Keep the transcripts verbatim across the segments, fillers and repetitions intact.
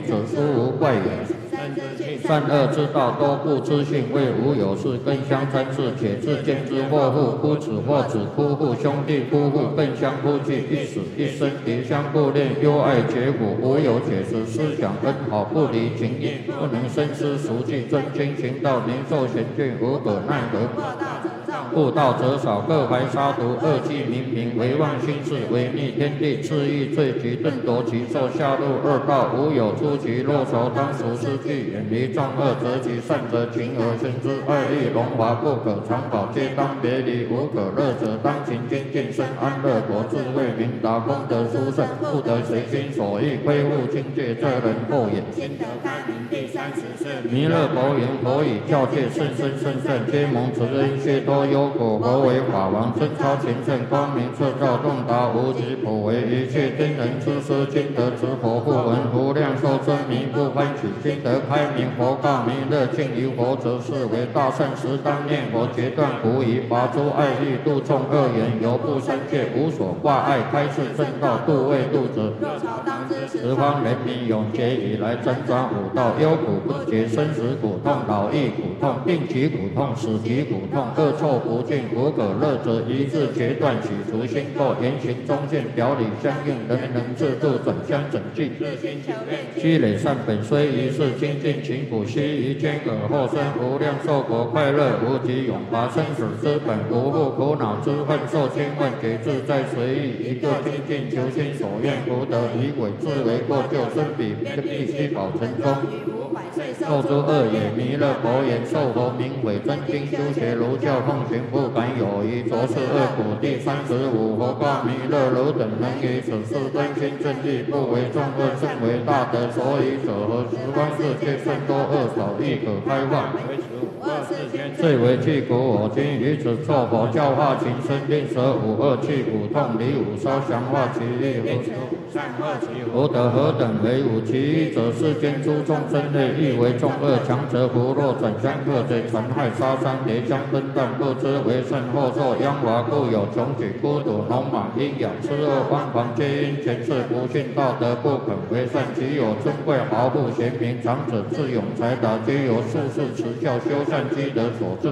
者，殊无怪也。善恶之道多不知性，谓无有事，更相争事，且自见之或父哭子或子哭父，兄弟哭父，更相哭泣，一死一生，敌相顾恋，忧爱结果，无有解释，思想恩好，不离情义，不能深思熟记，真经行道，宁受险峻，无可奈何。悟道者少，各怀杀毒，恶计冥冥，唯妄心事，违逆天地，恣意罪极，顿夺其寿，下入恶道，无有出其。若愁当属失去，远离众恶，则其善则勤而行之，爱欲荣华不可长保，皆当别离。无可乐者，当勤精进，生安乐果，智慧明达，功德殊胜，不得随心所欲，亏误境界，这人后也。心得开明，第三十是弥勒佛言：佛以教戒甚深甚甚，皆蒙慈恩，皆多忧果。佛为法王，真超前圣，光明彻照，洞达无极，普为一切天人之师。今得持佛不闻，无量寿真迷不欢喜。今得开明，佛告弥勒：敬于佛者，是为大圣时，当念佛，截断狐疑，拔诸爱欲，度众恶缘，犹不生戒，无所挂碍，开示正道，度未度者。十方人民永劫以来，辗转五道，忧苦不绝，生死苦痛，老易苦痛，病疾苦痛，死疾苦痛，恶臭不尽，无可乐者，一字截断，洗除心垢，言行中见，表里相应，人能自度，转相整净。积累善本，虽一世精进勤苦，须臾间而后生无量寿果，快乐无极，永拔生死之本，不负苦恼之恨，受亲问给自在随意，一个精进求心所愿，福德以鬼自为过救生彼，必须保成功。受诸恶也。弥勒佛言：受佛名为真经，修学儒教，奉行不敢有疑，着是恶苦。第三十五，佛告弥勒：汝等能于此事真心正义，不为众恶，甚为大德。所以者何？十方世界甚多恶少，亦可开化。最为具苦，我今于此作佛，教化情深，令舍五恶去苦痛，离五烧，降化其意。福德何等为五？其一者，世间诸众生类，亦为众恶，强者福若转相克贼，残害杀伤，叠相分断，不知为甚，后受殃华，故有穷举、孤独、农莽、阴阳、痴恶、妄狂，皆因前世不信道德，不肯为善。其有尊贵豪富贤明，长者智勇才达，皆由术士持教修善积德所致。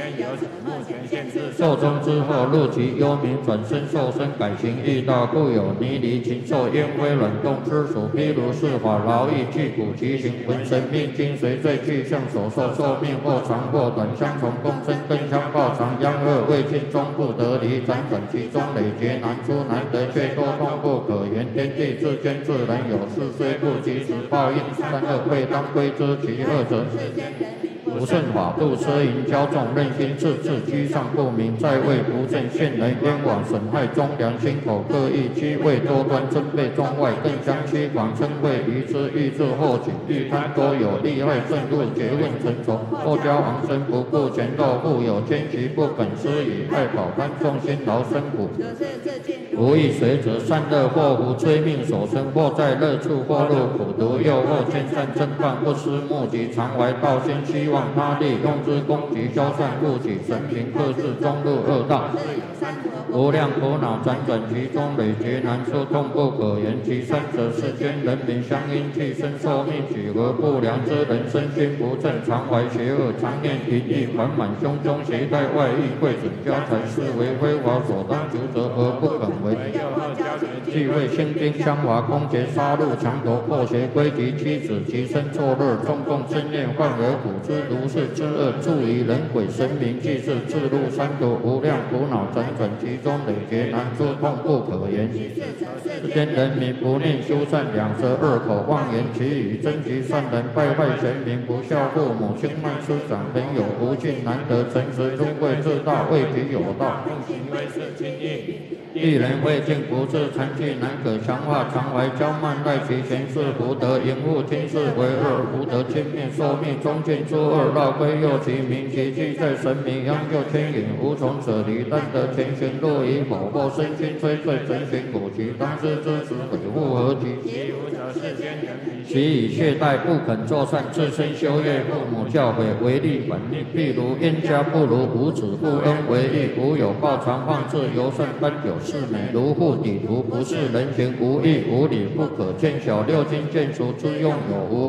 寿终之后，入其幽冥，转身受身，改行异道，故有泥离禽兽、烟灰卵动之属。譬如是法，劳役具骨其形，魂神命精随罪具象所受，寿命或长或短，相从共生，更相报长。殃恶未尽，终不得离，辗转其中，累劫难出，难得却多痛不可言。天地自间自然有事，虽不及时报应，善恶贵当归之。其二者，不慎法度，奢淫骄纵，任心自治，居上不明，在位不正，陷人冤枉，损害忠良，心口各异，居位多端，真背中外，更相欺狂，称谓愚痴，欲治后己，欲贪多有，利害甚入，诘问成仇，后交往生，不顾前斗，富有奸局，不肯施以爱保贪，众辛劳生苦，无益随者，善恶祸福，催命所生，或在乐处，或入苦毒，又或见善正犯，不思目的，常怀道心，希望他利，用之攻击，消散误己，神平克制，终入恶道。无量苦恼辗转其中，累劫难出，痛不可言。其三者，世间人民相因寄生，受命举而不良之人，身心不正，常怀邪恶，常念淫欲，缓满胸中，携带外遇，贵损家财，是为非法所当求者，而不肯为。既为心经相华，攻劫杀戮，强夺破邪，归及妻子，其身作乐，众共真念，患而苦之，如是之恶，助于人鬼神明，既是自入三毒，无量苦恼辗转其中，累劫难出，痛不可言。世间人民不念修善，两舌恶口，妄言其语，真极善人，败坏贤明，不孝父母，轻慢师长，朋友不敬，难得诚实，尊贵自大，为己有道，行为是亲义。一人未尽不治，残疾难可强化，常怀骄慢，赖其前世福德，淫恶今世为恶，福德轻灭，寿命终尽诸恶二道归右其名，其气在神明，央就牵引，无从舍离，但得前旋落以某或身心摧碎，神玄古其当知之子悔复何其？其无者世间人民，其以懈怠不肯作善，自身修业，父母教诲为利反逆，譬如冤家不如无子负恩为义，无有报常放置，尤甚奔有事美，如护底图，不是人情无义无理，不可见小六经见熟之用有无？